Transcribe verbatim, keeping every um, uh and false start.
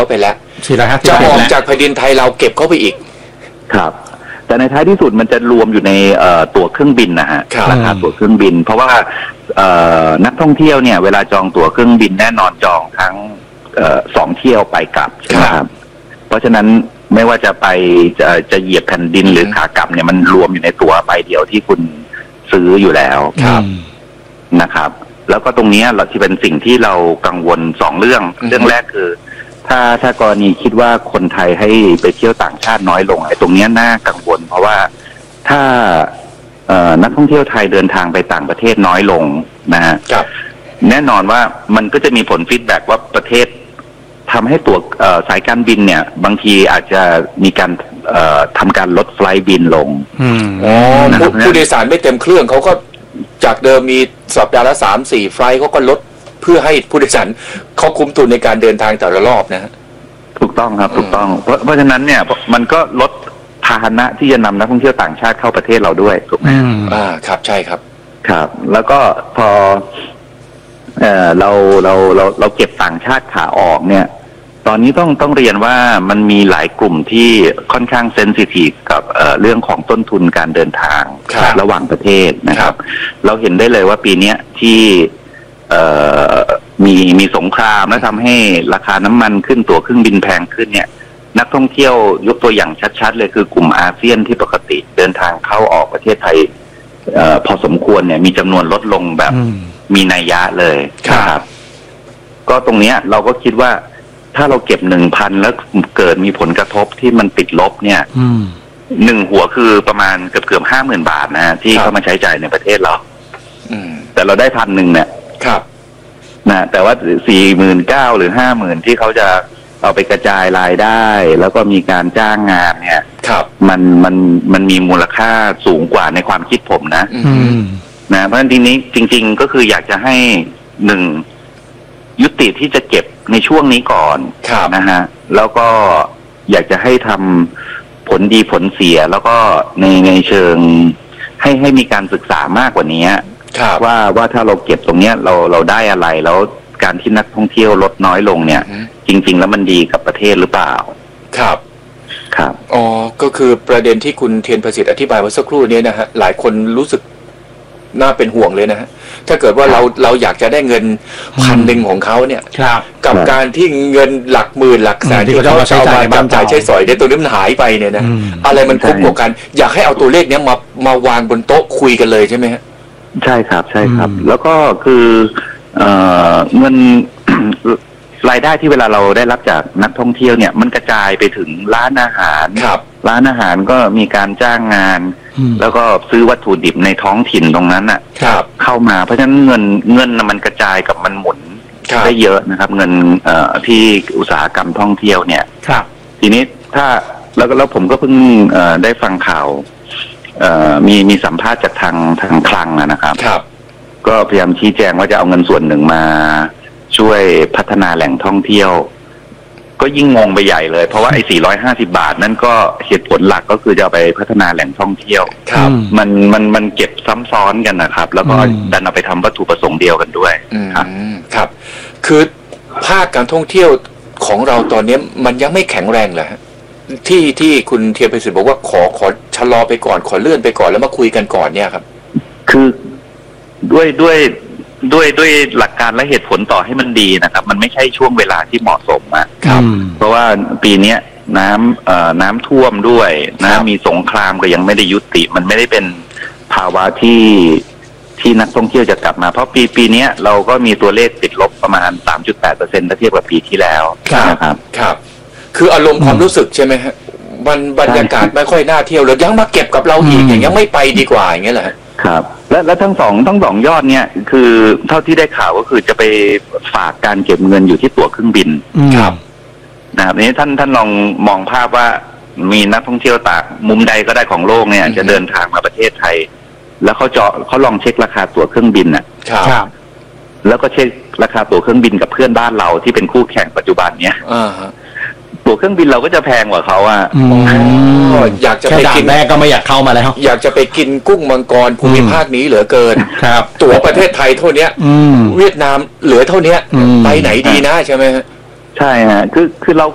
ไปแล้วจะออกจากแผ่นดินไทยเราเก็บเข้าไปอีกครับแต่ในท้ายที่สุดมันจะรวมอยู่ในตั๋วเครื่องบินนะฮะราคาตั๋วเครื่องบินเพราะว่านักท่องเที่ยวเนี่ยเวลาจองตั๋วเครื่องบินแน่นอนจองทั้งสองเที่ยวไปกลับใช่ไหมครับเพราะฉะนั้นไม่ว่าจะไปจะจะเหยียบแผ่นดินหรือขากลับเนี่ยมันรวมอยู่ในตั๋วใบเดียวที่คุณซื้ออยู่แล้วนะครับแล้วก็ตรงนี้เราที่เป็นสิ่งที่เรากังวลสองเรื่องเรื่องแรกคือถ้าถ้ากรณีคิดว่าคนไทยให้ไปเที่ยวต่างชาติน้อยลงไอ้ตรงนี้น่ากังวลเพราะว่าถ้านักท่องเที่ยวไทยเดินทางไปต่างประเทศน้อยลงนะฮะแน่นอนว่ามันก็จะมีผลฟีดแบ็กว่าประเทศทำให้ตัวสายการบินเนี่ยบางทีอาจจะมีการทำการลดไฟล์บินลงอ๋อผู้โดยสารไม่เต็มเครื่องเขาก็จากเดิมมีสัปดาห์ละสามสี่ไฟล์เขาก็ลดเพื่อให้ผู้โดยสารเขาคุ้มทุนในการเดินทางแต่ละรอบนะฮะถูกต้องครับถูกต้องเพราะเพราะฉะนั้นเนี่ยมันก็ลดพาหนะที่จะนำนักท่องเที่ยวต่างชาติเข้าประเทศเราด้วยถูกไหมอ่าครับใช่ครับครับแล้วก็พอเอ่อเราเราเราเราเก็บต่างชาติขาออกเนี่ยตอนนี้ต้องต้องเรียนว่ามันมีหลายกลุ่มที่ค่อนข้างเซนซิทีฟกับเอ่อเรื่องของต้นทุนการเดินทางระหว่างประเทศนะครับเราเห็นได้เลยว่าปีนี้ที่เอ่อมีมีสงครามและทำให้ราคาน้ำมันขึ้นตั๋วเครื่องบินแพงขึ้นเนี่ยนักท่องเที่ยวยกตัวอย่างชัดๆเลยคือกลุ่มอาเซียนที่ปกติเดินทางเข้าออกประเทศไทยเอ่อพอสมควรเนี่ยมีจำนวนลดลงแบบมีนัยยะเลยครับก็ตรงเนี้ยเราก็คิดว่าถ้าเราเก็บหนึ่งพันแล้วเกิดมีผลกระทบที่มันติดลบเนี่ยหนึ่งหัวคือประมาณเกือบเกือบห้าหมื่นบาทนะที่เข้ามาใช้จ่ายในประเทศเราแต่เราได้พันหนึ่งเนี่ยครับนะแต่ว่าสี่หมื่นเก้าหรือห้าหมื่นที่เขาจะเอาไปกระจายรายได้แล้วก็มีการจ้างงานเนี่ยมันมันมันมีมูลค่าสูงกว่าในความคิดผมนะนะเพราะฉะนั้นทีนี้จริงๆก็คืออยากจะให้หนึ่งยุติที่จะเก็บในช่วงนี้ก่อนนะฮะแล้วก็อยากจะให้ทำผลดีผลเสียแล้วก็ในในเชิงให้ให้มีการศึกษามากกว่านี้ว่าว่าถ้าเราเก็บตรงเนี้ยเราเราได้อะไรแล้วการที่นักท่องเที่ยวลดน้อยลงเนี่ยจริงๆแล้วมันดีกับประเทศหรือเปล่าครับครับอ๋อก็คือประเด็นที่คุณเทียนประสิทธิ์อธิบายเมื่อสักครู่นี้นะฮะหลายคนรู้สึกน่าเป็นห่วงเลยนะฮะถ้าเกิดว่าเราเราอยากจะได้เงินพันหนึ่งของเขาเนี่ยกับการที่เงินหลักหมื่นหลักแสนที่เขาเอามาจับจ่ายใช้สอยในตัวนี้มันหายไปเนี่ยนะอะไรมันคุ้มกว่ากันอยากให้เอาตัวเลขเนี้ยมามาวางบนโต๊ะคุยกันเลยใช่ไหมฮะใช่ครับใช่ครับแล้วก็คือเอ่อเงิน รายได้ที่เวลาเราได้รับจากนักท่องเที่ยวเนี่ยมันกระจายไปถึงร้านอาหารร้านอาหารก็มีการจ้างงานแล้วก็ซื้อวัตถุดิบในท้องถิ่นตรงนั้นน่ะเข้ามาเพราะฉะนั้นเงินเงินมันกระจายกับมันหมุนได้เยอะนะครับเงินเอ่อที่อุตสาหกรรมท่องเที่ยวเนี่ยทีนี้ถ้าแล้วแล้วผมก็เพิ่งเอ่อได้ฟังข่าวเอ่อมีมีสัมภาษณ์จากทางทางคลังนะครับก็พยายามชี้แจงว่าจะเอาเงินส่วนหนึ่งมาช่วยพัฒนาแหล่งท่องเที่ยวก็ยิ่งงงไปใหญ่เลยเพราะว่าไอ้สี่ร้อยห้าสิบบาทนั่นก็เหตุผลหลักก็คือจะไปพัฒนาแหล่งท่องเที่ยวมันมันมันเก็บซ้ำซ้อนกันนะครับแล้วก็ดันเอาไปทำวัตถุประสงค์เดียวกันด้วยครับครับคือภาคการท่องเที่ยวของเราตอนนี้มันยังไม่แข็งแรงเลยที่ที่คุณเทียนประสิทธิ์บอกว่าขอขอชะลอไปก่อนขอเลื่อนไปก่อนแล้วมาคุยกันก่อนเนี่ยครับคือด้วยด้วยด้วยด้วยหลักการและเหตุผลต่อให้มันดีนะครับมันไม่ใช่ช่วงเวลาที่เหมาะสมอ่ะครับเพราะว่าปีนี้น้ำเอ่อน้ำท่วมด้วยนะมีสงครามก็ยังไม่ได้ยุติมันไม่ได้เป็นภาวะที่ที่นักท่องเที่ยวจะกลับมาเพราะปีปีนี้เราก็มีตัวเลขติดลบประมาณ สามจุดแปดเปอร์เซ็นต์ ถ้าเทียบกับปีที่แล้วนะครับครับคืออารมณ์ความรู้สึกใช่ไหมฮะมันบรรยากาศไม่ค่อยน่าเที่ยวเลยยังมาเก็บกับเราอีกอย่างยังไม่ไปดีกว่าอย่างเงี้ยแหละครับและและทั้งสองทั้งสองยอดเนี่ยคือเท่าที่ได้ข่าวก็คือจะไปฝากการเก็บเงินอยู่ที่ตั๋วเครื่องบินครับนะครับนี้ท่านท่านลองมองภาพว่ามีนักท่องเที่ยวต่างมุมใดก็ได้ของโลกเนี่ยจะเดินทางมาประเทศไทยแล้วเขาเจาะเขาลองเช็คราคาตั๋วเครื่องบินน่ะครับแล้วก็เช็คราคาตั๋วเครื่องบินกับเพื่อนบ้านเราที่เป็นคู่แข่งปัจจุบันเนี่ยตั๋วเครื่องบินเราก็จะแพงกว่าเขาอ่ะอยากจะไปกินแม่ก็ไม่อยากเข้ามาแล้วอยากจะไปกินกุ้งมังกรภูมิภาคนี้เหลือเกินครับตั๋วประเทศไทยเท่านี้เวียดนามเหลือเท่านี้ไปไหนดีนะใช่ไหมฮะใช่ฮะคือคือเรา